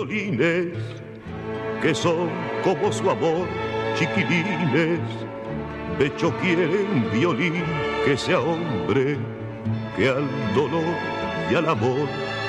violines, que son como su amor, chiquilines. Becho quiere un violín que sea hombre, que al dolor y al amor